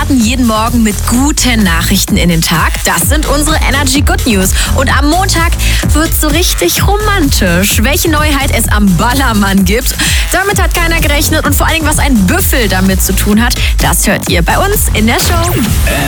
starten jeden Morgen mit guten Nachrichten in den Tag. Das sind unsere Energy Good News. Und am Montag wird so richtig romantisch. Welche Neuheit es am Ballermann gibt, damit hat keiner gerechnet. Und vor allen Dingen, was ein Büffel damit zu tun hat, das hört ihr bei uns in der Show.